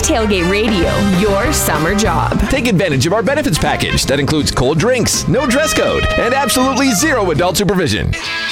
Tailgate Radio, your summer job. Take advantage of our benefits package that includes cold drinks, no dress code, and absolutely zero adult supervision.